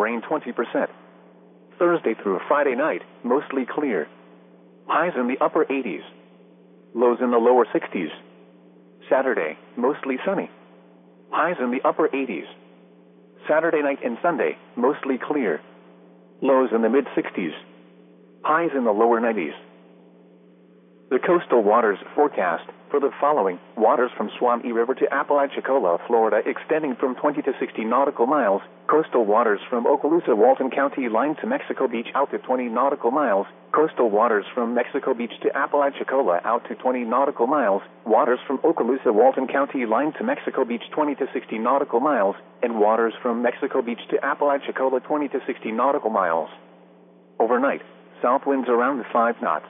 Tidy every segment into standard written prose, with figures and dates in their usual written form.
rain 20%. Thursday through Friday night, mostly clear. Highs in the upper 80s. Lows in the lower 60s. Saturday, mostly sunny. Highs in the upper 80s. Saturday night and Sunday, mostly clear. Lows in the mid-60s. Highs in the lower 90s. The coastal waters forecast for the following: waters from Suwannee River to Apalachicola, Florida, extending from 20 to 60 nautical miles. Coastal waters from Okaloosa, Walton County line to Mexico Beach out to 20 nautical miles. Coastal waters from Mexico Beach to Apalachicola out to 20 nautical miles. Waters from Okaloosa, Walton County line to Mexico Beach 20 to 60 nautical miles. And waters from Mexico Beach to Apalachicola 20 to 60 nautical miles. Overnight, south winds around 5 knots.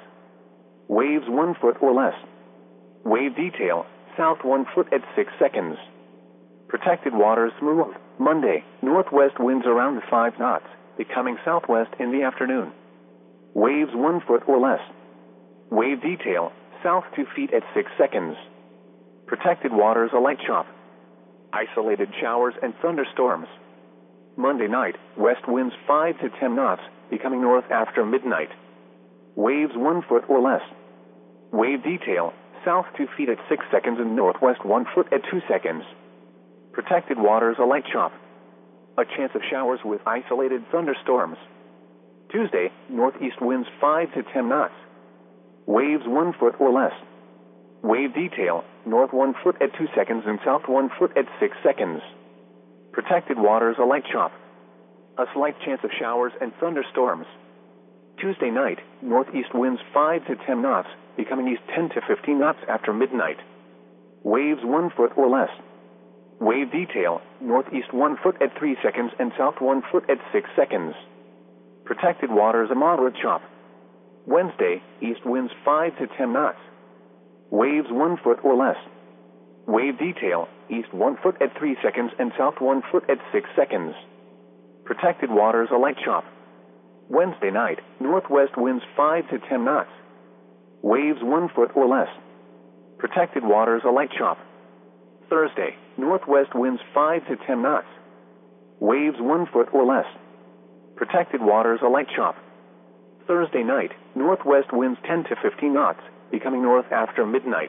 Waves 1 foot or less. Wave detail, south 1 foot at 6 seconds. Protected waters smooth. Monday, northwest winds around 5 knots, becoming southwest in the afternoon. Waves 1 foot or less. Wave detail, south 2 feet at 6 seconds. Protected waters a light chop. Isolated showers and thunderstorms. Monday night, west winds 5 to 10 knots, becoming north after midnight. Waves 1 foot or less. Wave detail, south 2 feet at 6 seconds and northwest 1 foot at 2 seconds. Protected waters a light chop. A chance of showers with isolated thunderstorms. Tuesday, northeast winds 5 to 10 knots. Waves 1 foot or less. Wave detail, north 1 foot at 2 seconds and south 1 foot at 6 seconds. Protected waters a light chop. A slight chance of showers and thunderstorms. Tuesday night, northeast winds 5 to 10 knots, becoming east 10 to 15 knots after midnight. Waves 1 foot or less. Wave detail, northeast 1 foot at 3 seconds and south 1 foot at 6 seconds. Protected waters a moderate chop. Wednesday, east winds 5 to 10 knots. Waves 1 foot or less. Wave detail, east 1 foot at 3 seconds and south 1 foot at 6 seconds. Protected waters a light chop. Wednesday night, northwest winds 5 to 10 knots. Waves 1 foot or less. Protected waters a light chop. Thursday, northwest winds 5 to 10 knots. Waves 1 foot or less. Protected waters a light chop. Thursday night, northwest winds 10 to 15 knots, becoming north after midnight.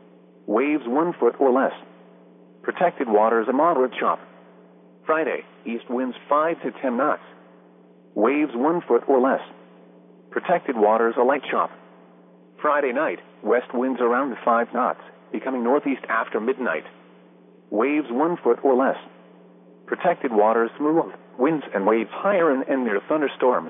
Waves 1 foot or less. Protected waters a moderate chop. Friday, east winds 5 to 10 knots. Waves 1 foot or less. Protected waters a light chop. Friday night, west winds around 5 knots, becoming northeast after midnight. Waves 1 foot or less. Protected waters smooth. Winds and waves higher and near thunderstorms.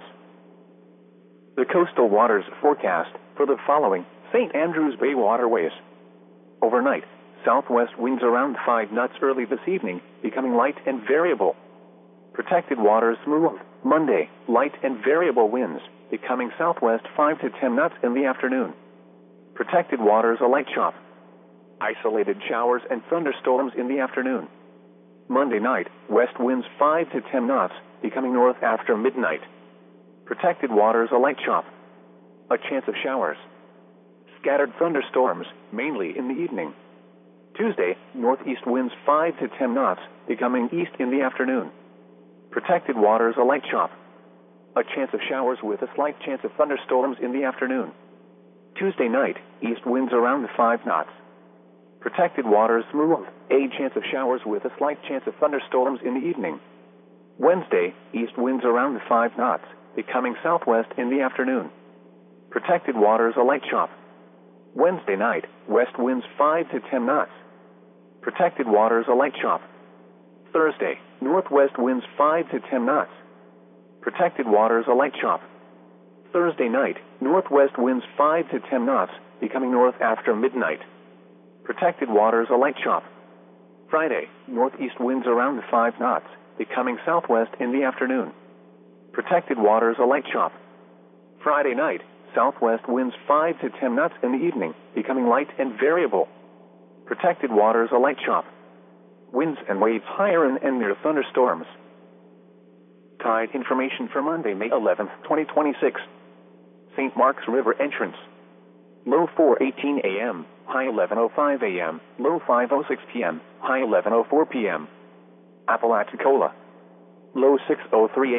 The coastal waters forecast for the following: St. Andrews Bay waterways. Overnight, southwest winds around 5 knots early this evening, becoming light and variable. Protected waters smooth. Monday, light and variable winds, becoming southwest 5 to 10 knots in the afternoon. Protected waters a light chop. Isolated showers and thunderstorms in the afternoon. Monday night, west winds 5 to 10 knots, becoming north after midnight. Protected waters a light chop. A chance of showers. Scattered thunderstorms, mainly in the evening. Tuesday, northeast winds 5 to 10 knots, becoming east in the afternoon. Protected waters a light chop. A chance of showers with a slight chance of thunderstorms in the afternoon. Tuesday night, east winds around 5 knots. Protected waters smooth. A chance of showers with a slight chance of thunderstorms in the evening. Wednesday, east winds around 5 knots, becoming southwest in the afternoon. Protected waters a light chop. Wednesday night, west winds 5 to 10 knots. Protected waters a light chop. Thursday, northwest winds 5 to 10 knots. Protected waters a light chop. Thursday night, northwest winds 5 to 10 knots, becoming north after midnight. Protected waters a light chop. Friday, northeast winds around 5 knots, becoming southwest in the afternoon. Protected waters a light chop. Friday night, southwest winds 5 to 10 knots in the evening, becoming light and variable. Protected waters a light chop. Winds and waves higher and near thunderstorms. Tide information for Monday, May 11, 2026. St. Mark's River entrance. Low 4:18 a.m., high 11:05 a.m., low 5:06 p.m., high 11:04 p.m. Apalachicola. Low 6:03 a.m.